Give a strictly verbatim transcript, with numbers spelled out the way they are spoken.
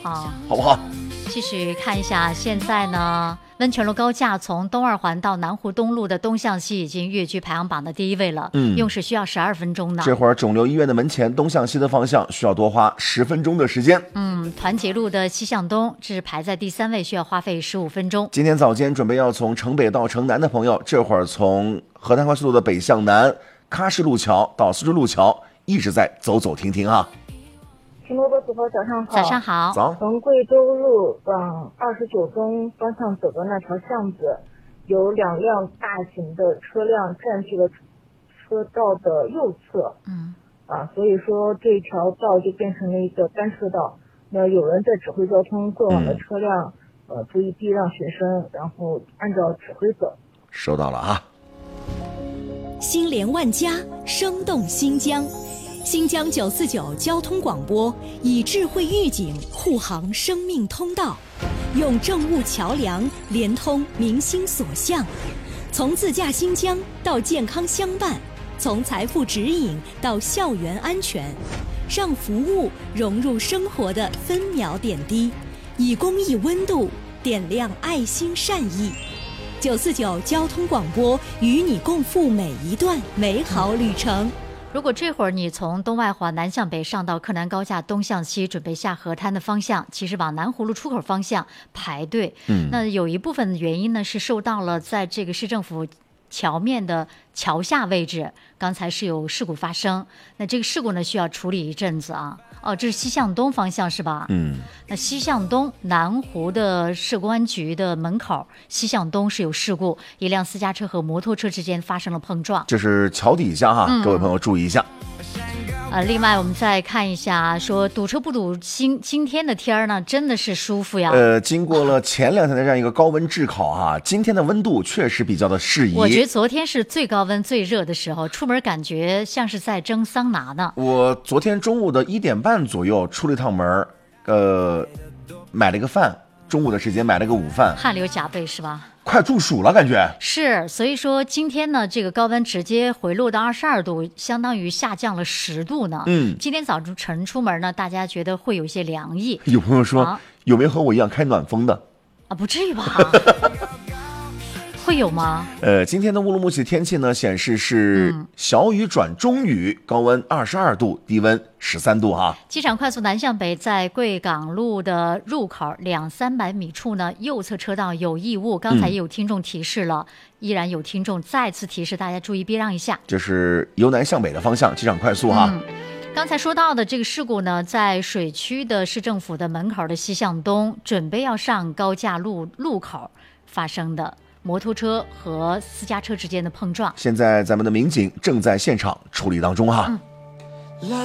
啊， 好不好？ 继续看一下，现在呢，温泉路高架从东二环到南湖东路的东向西已经跃居排行榜的第一位了，嗯，用时需要十二分钟呢。 这会儿肿瘤医院的门前东向西的方向需要多花十分钟的时间。 嗯，团结路的西向东是排在第三位，需要花费十五分钟。 今天早间准备要从城北到城南的朋友，这会儿从河南快速路的北向南，喀什路桥到苏州路桥一直在走走停停啊。 请罗伯主播早上好。 早上好。 早。 从贵州路往二十九中方向走的那条巷子，有两辆大型的车辆占据了车道的右侧。 嗯。 啊，所以说这条道就变成了一个单车道。那有人在指挥交通，过往的车辆、嗯、呃注意避让学生，然后按照指挥走。 收到了啊。 心连万家，生动新疆。新疆九四九交通广播以智慧预警护航生命通道，用政务桥梁连通民心所向，从自驾新疆到健康相伴，从财富指引到校园安全，让服务融入生活的分秒点滴，以公益温度点亮爱心善意。九四九交通广播与你共赴每一段美好旅程。 如果这会儿你从东外环南向北上到柯南高架东向西，准备下河滩的方向，其实往南湖路出口方向排队。嗯，那有一部分原因呢是受到了在这个市政府桥面的桥下位置，刚才是有事故发生。那这个事故呢需要处理一阵子啊。哦，这是西向东方向是吧？ 嗯， 那西向东南湖的市公安局的门口西向东是有事故，一辆私家车和摩托车之间发生了碰撞。 这是桥底下哈、嗯，各位朋友注意一下。 呃，另外我们再看一下，说堵车不堵，今今天的天儿呢，真的是舒服呀。 呃，经过了前两天的这样一个高温炙烤哈、啊，今天的温度确实比较的适宜。 我觉得昨天是最高温最热的时候，出门感觉像是在蒸桑拿呢。 我昨天中午的一点半左右出了一趟门，呃，买了个饭，中午的时间买了个午饭， 汗流浃背是吧？ 快中暑了感觉。 是，所以说今天呢，这个高温直接回落到二十二度，相当于下降了十度呢。 嗯， 今天早晨出门呢，大家觉得会有些凉意。 有朋友说、啊、有没有和我一样开暖风的？ 啊，不至于吧？会有吗？ 呃，今天的乌鲁木齐天气呢，显示是小雨转中雨，嗯、高温二十二度，低温十三度哈。 机场快速南向北，在贵港路的入口两三百米处呢，右侧车道有异物。刚才也有听众提示了，嗯、依然有听众再次提示大家注意避让一下。 这是由南向北的方向，机场快速哈。 嗯刚才说到的这个事故呢，在水区的市政府的门口的西向东，准备要上高架路路口发生的摩托车和私家车之间的碰撞。 现在咱们的民警正在现场处理当中哈。 嗯